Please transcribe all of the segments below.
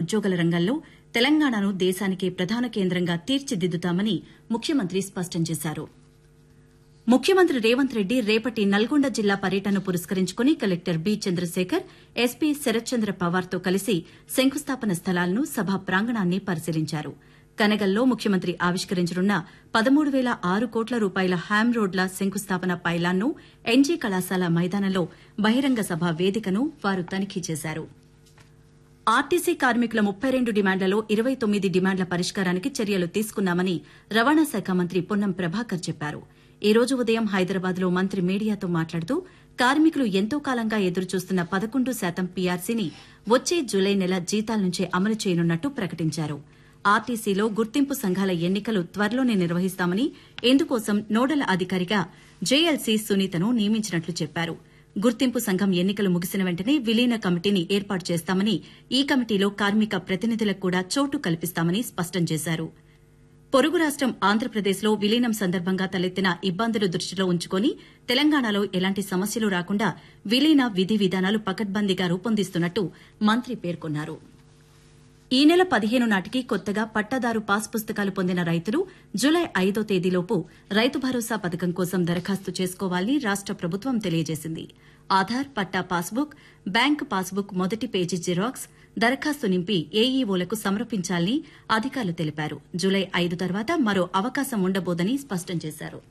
ఉద్యోగుల రంగంలో తెలంగాణను దేశానికి ప్రధాన కేంద్రంగా తీర్చిదిద్దుతామని ముఖ్యమంత్రి స్పష్టం చేశారు. ముఖ్యమంత్రి రేవంత్ రెడ్డి రేపటి నల్గొండ జిల్లా పర్యటనను పురస్కరించుకుని collector B Chandrasekhar, SP Sarathchandra పవార్తో కలిసి శంకుస్థాపన స్థలాలను సభా ప్రాంగణాన్ని పరిశీలించారు. కనగల్లో ముఖ్యమంత్రి ఆవిష్కరించనున్న 13,006 కోట్ల రూపాయల హ్యామ్ రోడ్ల శంకుస్థాపన పైలాన్ను ఎన్జీ కళాశాల మైదానంలో బహిరంగ సభ వేదికను వారు తనిఖీ చేశారు. ఆర్టీసీ కార్మికుల 32 డిమాండ్లలో 29 డిమాండ్ల పరిష్కారానికి చర్యలు తీసుకున్నామని రవాణా శాఖ మంత్రి పొన్నం ప్రభాకర్ చెప్పారు. ఈ రోజు ఉదయం హైదరాబాద్లో మంత్రి మీడియాతో మాట్లాడుతూ కార్మికులు ఎంతో కాలంగా ఎదురుచూస్తున్న 11% పీఆర్సీని వచ్చే జూలై నెల జీతాల నుంచే అమలు చేయనున్నట్టు ప్రకటించారు. ఆర్టీసీలో గుర్తింపు సంఘాల ఎన్నికలు త్వరలోనే నిర్వహిస్తామని, ఇందుకోసం నోడల్ అధికారిగా జేఎల్సీ సునీతను నియమించినట్లు చెప్పారు. గుర్తింపు సంఘం ఎన్నికలు ముగిసిన వెంటనే విలీన కమిటీని ఏర్పాటు చేస్తామని, ఈ కమిటీలో కార్మిక ప్రతినిధులకు కూడా చోటు కల్పిస్తామని స్పష్టం చేశారు. పొరుగు రాష్టం ఆంధ్రప్రదేశ్లో విలీనం సందర్భంగా తలెత్తిన ఇబ్బందులు దృష్టిలో ఉంచుకుని తెలంగాణలో ఎలాంటి సమస్యలు రాకుండా విలీన విధి విధానాలు పకడ్బందీగా రూపొందిస్తున్నట్టు మంత్రి పేర్కొన్నారు. ఈ నెల 15 నాటికి కొత్తగా పట్టాదారు పాస్ పుస్తకాలు పొందిన రైతులు జూలై 5వ తేదీలోపు రైతు భరోసా పథకం కోసం దరఖాస్తు చేసుకోవాలని రాష్ట ప్రభుత్వం తెలియజేసింది. ఆధార్, పట్టా పాస్బుక్, బ్యాంకు పాస్బుక్ మొదటి పేజీ జిరాక్స్, దరఖాస్తు నింపి ఏఈఓలకు సమర్పించాలని అధికారులు తెలిపారు. జూలై 5 తర్వాత మరో అవకాశం ఉండబోదని స్పష్టం చేశారు.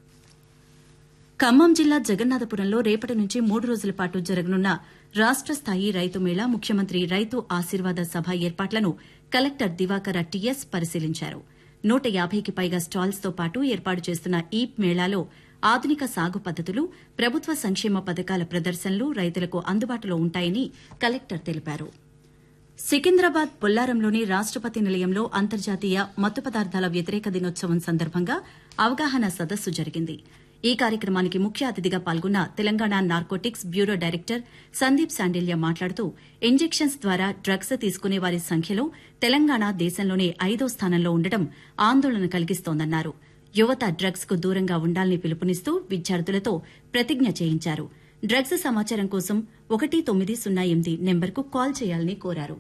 ఖమ్మం జిల్లా జగన్నాథపురంలో రేపటి నుంచి 3 రోజుల పాటు జరగనున్న రాష్ట స్థాయి రైతు మేళా, ముఖ్యమంత్రి రైతు ఆశీర్వాద సభ ఏర్పాట్లను కలెక్టర్ దివాకర టీఎస్ పరిశీలించారు. 150కి పైగా స్టాల్స్తో పాటు ఏర్పాటు చేస్తున్న ఈ మేళాలో ఆధునిక సాగు పద్దతులు, ప్రభుత్వ సంక్షేమ పథకాల ప్రదర్శనలు రైతులకు అందుబాటులో ఉంటాయని కలెక్టర్ తెలిపారు. సికింద్రాబాద్ బొల్లారంలోని రాష్టపతి నిలయంలో అంతర్జాతీయ మత్తు పదార్థాల వ్యతిరేక దినోత్సవం సందర్భంగా అవగాహన సదస్సు జరిగింది. ఈ కార్యక్రమానికి ముఖ్య అతిథిగా పాల్గొన్న Telangana narcotics bureau director Sandeep Shandilya మాట్లాడుతూ ఇంజెక్షన్స్ ద్వారా డ్రగ్స్ తీసుకునే వారి సంఖ్యలో తెలంగాణ దేశంలోనే 5వ స్థానంలో ఉండడం ఆందోళన కలిగిస్తోందన్నారు. యువత డ్రగ్స్ కు దూరంగా ఉండాలని పిలుపునిస్తూ విద్యార్థులతో ప్రతిజ్ఞ చేయించారు. డ్రగ్స్ సమాచారం కోసం 1908 నెంబర్కు కాల్ చేయాలని కోరారు.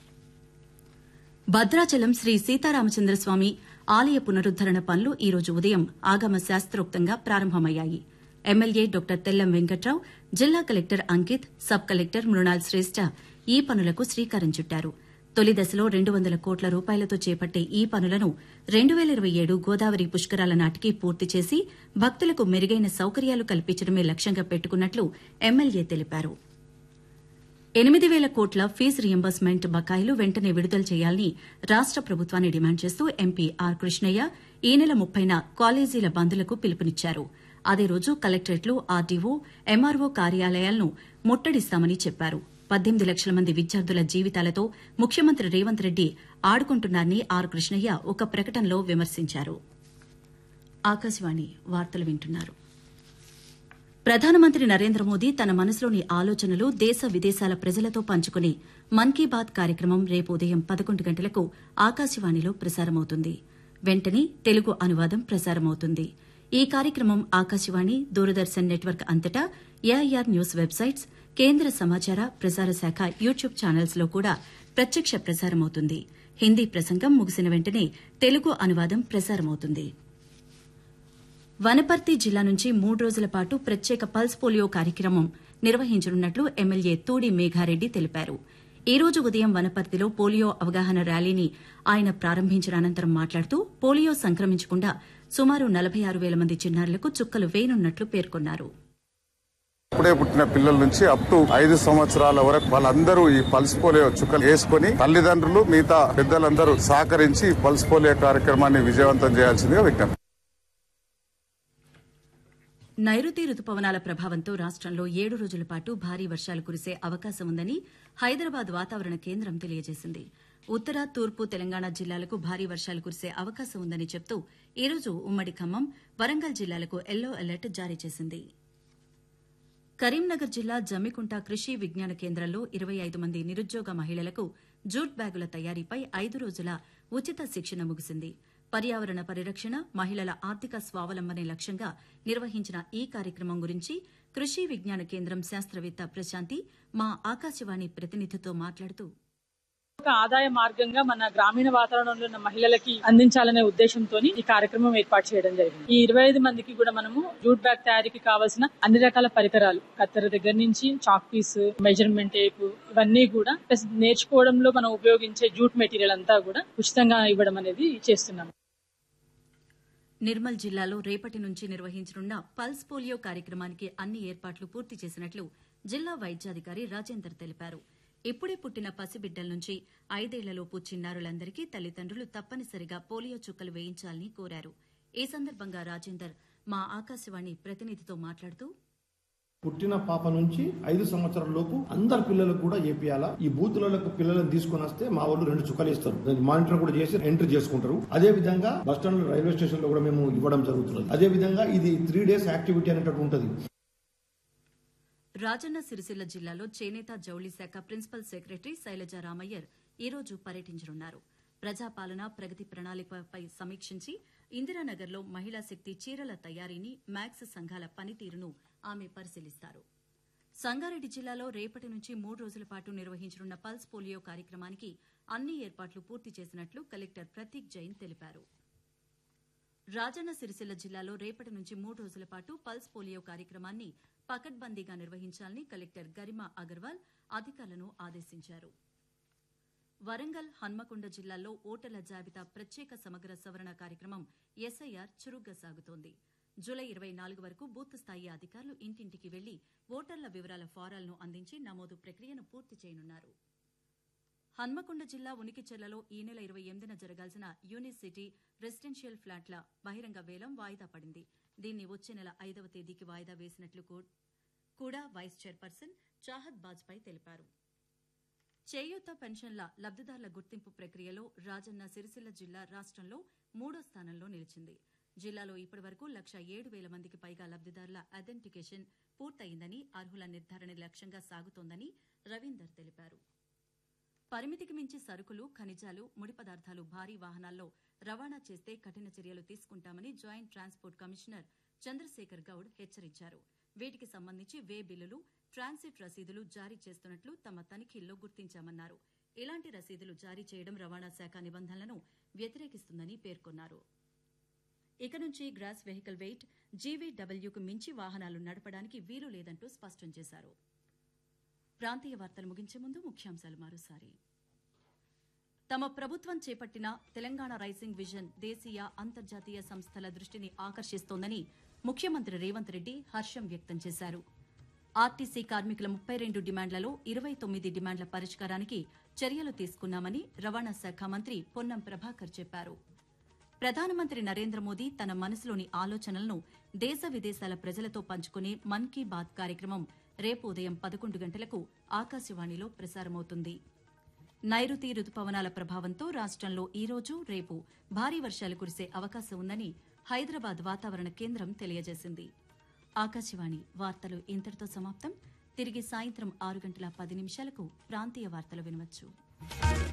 భద్రాచలం శ్రీ సీతారామచంద్రస్వామి ఆలయ పునరుద్దరణ పనులు ఈ రోజు ఉదయం ఆగమ శాస్త్రోక్తంగా ప్రారంభమయ్యాయి. ఎమ్మెల్యే డాక్టర్ తెల్లం వెంకట్రావు, జిల్లా collector Ankit, sub collector Mrunal శ్రేష్ఠ ఈ పనులకు శ్రీకారం చుట్టారు. తొలి దశలో 200 కోట్ల రూపాయలతో చేపట్టే ఈ పనులను 2027 గోదావరి పుష్కరాల నాటికి పూర్తి చేసి భక్తులకు మెరుగైన సౌకర్యాలు కల్పించడమే లక్ష్యంగా పెట్టుకున్నట్లు ఎమ్మెల్యే తెలిపారు. 8,000 కోట్ల ఫీజు రియంబర్స్మెంట్ బకాయిలు వెంటనే విడుదల చేయాలని రాష్ట ప్రభుత్వాన్ని డిమాండ్ చేస్తూ ఎంపీ ఆర్ కృష్ణయ్య ఈ నెల 30న కాలేజీల బంద్లకు పిలుపునిచ్చారు. అదే రోజు కలెక్టరేట్లు, ఆర్డీఓ, ఎంఆర్ఓ కార్యాలయాలను ముట్టడిస్తామని చెప్పారు. 18 లక్షల మంది విద్యార్థుల జీవితాలతో ముఖ్యమంత్రి రేవంత్ రెడ్డి ఆడుకుంటున్నారని ఆర్ కృష్ణయ్య ఒక ప్రకటనలో విమర్శించారు. ఆకాశవాణి వార్తలు వింటున్నారు. ప్రధానమంత్రి నరేంద్ర మోదీ తన మనసులోని ఆలోచనలు దేశ విదేశాల ప్రజలతో పంచుకునే మన్ కీ బాత్ కార్యక్రమం రేపు ఉదయం 11 గంటలకు ఆకాశవాణిలో ప్రసారమవుతుంది. వెంటనే తెలుగు అనువాదం ప్రసారమవుతుంది. ఈ కార్యక్రమం ఆకాశవాణి, దూరదర్శన్ నెట్వర్క్ అంతటా ఏఐఆర్ న్యూస్ వెబ్సైట్స్, కేంద్ర సమాచార ప్రసార శాఖ యూట్యూబ్ ఛానల్స్లో కూడా ప్రత్యక్ష ప్రసారమవుతుంది. హిందీ ప్రసంగం ముగిసిన వెంటనే తెలుగు అనువాదం ప్రసారమవుతుంది. వనపర్తి జిల్లా నుంచి 3 రోజుల పాటు ప్రత్యేక పల్స్ పోలియో కార్యక్రమం నిర్వహించనున్నట్లు ఎమ్మెల్యే తూడి మేఘారెడ్డి తెలిపారు. ఈ రోజు ఉదయం వనపర్తిలో పోలియో అవగాహన ర్యాలీని ఆయన ప్రారంభించిన అనంతరం మాట్లాడుతూ పోలియో సంక్రమించకుండా సుమారు 46,000 మంది చిన్నారులకు చుక్కలు వేయనున్నట్లు పేర్కొన్నారు. ఇప్పుడే పుట్టిన పిల్లల నుంచి అప్ టు 5 సంవత్సరాల వరకు వాళ్ళందరూ ఈ పల్స్ పోలియో చుక్కలు వేసుకుని తల్లిదండ్రులు, మిగతా పెద్దలందరూ సహకరించి పల్స్ పోలియో కార్యక్రమాన్ని విజయవంతం చేయాల్సిందిగా విజ్ఞప్తి. నైరుతి రుతుపవనాల ప్రభావంతో రాష్టంలో 7 రోజుల పాటు భారీ వర్షాలు కురిసే అవకాశం ఉందని హైదరాబాద్ వాతావరణ కేంద్రం తెలియజేసింది. ఉత్తర, తూర్పు తెలంగాణ జిల్లాలకు భారీ వర్షాలు కురిసే అవకాశం ఉందని చెబుతూ ఈ రోజు ఉమ్మడి ఖమ్మం, వరంగల్ జిల్లాలకు ఎల్లో అలర్ట్ జారీ చేసింది. కరీంనగర్ జిల్లా జమ్మికుంట కృషి విజ్ఞాన కేంద్రంలో 25 మంది నిరుద్యోగ మహిళలకు జూట్ బ్యాగుల తయారీపై 5 రోజుల ఉచిత శిక్షణ ముగిసింది. పర్యావరణ పరిరక్షణ, మహిళల ఆర్థిక స్వావలంబనే లక్ష్యంగా నిర్వహించిన ఈ కార్యక్రమం గురించి కృషి విజ్ఞాన కేంద్రం శాస్త్రవేత్త ప్రశాంతి మా ఆకాశవాణి ప్రతినిధితో మాట్లాడుతూ ఒక ఆదాయ మార్గంగా మన గ్రామీణ వాతావరణంలో ఉన్న మహిళలకి అందించాలనే ఉద్దేశంతో ఈ కార్యక్రమం ఏర్పాటు చేయడం జరిగింది. ఈ 25 మందికి కూడా మనము జూట్ బ్యాగ్ తయారీకి కావాల్సిన అన్ని రకాల పరికరాలు, కత్తెర దగ్గర నుంచి చాక్ పీస్, మెజర్మెంట్ టేప్, ఇవన్నీ కూడా నేర్చుకోవడంలో మనం ఉపయోగించే జూట్ మెటీరియల్ అంతా కూడా ఉచితంగా ఇవ్వడం అనేది చేస్తున్నాం. నిర్మల్ జిల్లాలో రేపటి నుంచి నిర్వహించనున్న పల్స్ పోలియో కార్యక్రమానికి అన్ని ఏర్పాట్లు పూర్తి చేసినట్లు జిల్లా వైద్యాధికారి రాజేందర్ తెలిపారు. ఇప్పుడే పుట్టిన పసిబిడ్డల నుంచి 5 ఏళ్లలోపు చిన్నారులందరికీ తల్లిదండ్రులు తప్పనిసరిగా పోలియో చుక్కలు వేయించాలని కోరారు. ఈ సందర్భంగా రాజేందర్ మా ఆకాశవాణి ప్రతినిధితో మాట్లాడుతూ, పుట్టిన పాప నుంచి 5 సంవత్సరాల లోపు అందరు పిల్లలకు కూడా ఏపీయాలా. ఈ బూతులకు పిల్లలను తీసుకుని వస్తే మా వాళ్ళు 2 చుక్కలు ఇస్తారు. దాన్ని మానిటర్ కూడా చేసి ఎంట్రీ చేసుకుంటారు. అదే విధంగా బస్టాండ్, రైల్వే స్టేషన్ లో కూడా మేము ఇవ్వడం జరుగుతుంది. అదే విధంగా ఇది 3 days యాక్టివిటీ అనేటట్టు ఉంటుంది. రాజన్న సిరిసిల్ల జిల్లాలో చేనేత జౌళి శాఖ ప్రిన్సిపల్ సెక్రటరీ శైలజ రామయ్యర్ ఈ రోజు పర్యటించనున్నారు. ప్రజాపాలన ప్రగతి ప్రణాళికపై సమీక్షించి ఇందిరానగర్లో మహిళా శక్తి చీరల తయారీని, మ్యాక్స్ సంఘాల పనితీరును ఆమె పరిశీలిస్తారు. సంగారెడ్డి జిల్లాలో రేపటి నుంచి 3 రోజుల పాటు నిర్వహించనున్న పల్స్ పోలియో కార్యక్రమానికి అన్ని ఏర్పాట్లు పూర్తి చేసినట్లు కలెక్టర్ ప్రతీక్ జైన్ తెలిపారు. రాజన్న సిరిసిల్ల జిల్లాలో రేపటి నుంచి 3 రోజుల పాటు పల్స్ పోలియో కార్యక్రమాన్ని పకడ్బందీగా నిర్వహించాలని కలెక్టర్ గరిమా అగర్వాల్ అధికారులను ఆదేశించారు. వరంగల్, హన్మకొండ జిల్లాల్లో ఓటర్ల జాబితా ప్రత్యేక సమగ్ర సవరణ కార్యక్రమం ఎస్ఐఆర్ చురుగ్గా సాగుతోంది. జూలై 24 వరకు బూత్ స్థాయి అధికారులు ఇంటింటికి వెళ్లి ఓటర్ల వివరాల ఫారాలను అందించి నమోదు ప్రక్రియను పూర్తి చేయనున్నారు. హన్మకొండ జిల్లా ఉనికిచెర్లలో ఈ నెల 28న జరగాల్సిన యూనిసిటీ రెసిడెన్షియల్ ఫ్లాట్ల బహిరంగ వేలం వాయిదా పడింది. దీన్ని వచ్చే నెల 5వ తేదీకి వాయిదా వేసినట్లు కూడా వైస్ చైర్పర్సన్ చాహద్ బాజ్పాయ్ తెలిపారు. చేయూత పెన్షన్ల లబ్దిదారుల గుర్తింపు ప్రక్రియలో రాజన్న సిరిసిల్ల జిల్లా రాష్ట్రంలో 3వ స్థానంలో నిలిచింది. జిల్లాలో ఇప్పటివరకు 1,07,000 మందికి పైగా లబ్దిదారుల ఐడెంటిఫికేషన్ పూర్తయిందని, అర్హుల నిర్ధారణ లక్ష్యంగా సాగుతోందని రవీందర్ తెలిపారు. పరిమితికి మించి సరుకులు, ఖనిజాలు, ముడి పదార్థాలు భారీ వాహనాల్లో రవాణా చేస్తే కఠిన చర్యలు తీసుకుంటామని joint transport commissioner Chandrasekhar Goud హెచ్చరించారు. వీటికి సంబంధించి వే బిల్లులు, ట్రాన్సిట్ రసీదులు జారీ చేస్తున్నట్లు తమ తనిఖీల్లో గుర్తించామన్నారు. ఇలాంటి రసీదులు జారీ చేయడం రవాణా శాఖ నిబంధనలను వ్యతిరేకిస్తుందని పేర్కొన్నారు. ఇక నుంచి గ్రాస్ వెహికల్ వెయిట్ జీవీడబ్ల్యూకు మించి వాహనాలు నడపడానికి వీలు లేదంటూ స్పష్టం చేశారు. ప్రాంతీయ వార్తలు ముగించే ముందు ముఖ్యాంశాలు మరోసారి. తమ ప్రభుత్వం చేపట్టిన తెలంగాణ రైజింగ్ విజన్ దేశీయ, అంతర్జాతీయ సంస్థల దృష్టిని ఆకర్షిస్తోందని ముఖ్యమంత్రి రేవంత్ రెడ్డి హర్షం వ్యక్తం చేశారు. ఆర్టీసీ కార్మికుల 32 డిమాండ్లలో 29 డిమాండ్ల పరిష్కారానికి చర్యలు తీసుకున్నామని రవాణా శాఖ మంత్రి పొన్నం ప్రభాకర్ చెప్పారు. ప్రధానమంత్రి నరేంద్ర మోదీ తన మనసులోని ఆలోచనలను దేశ విదేశాల ప్రజలతో పంచుకునే మన్ కీ బాత్ కార్యక్రమం రేపు ఉదయం 11 గంటలకు ఆకాశవాణిలో ప్రసారమవుతుంది. నైరుతి రుతుపవనాల ప్రభావంతో రాష్టంలో ఈ రోజు, రేపు భారీ వర్షాలు కురిసే అవకాశం ఉందని హైదరాబాద్ వాతావరణ కేంద్రం తెలియజేసింది. ఆకాశవాణి వార్తలు ఇంతటితో సమాప్తం. తిరిగి సాయంత్రం 6 గంటల 10 నిమిషాలకు ప్రాంతీయ వార్తలు వినవచ్చు.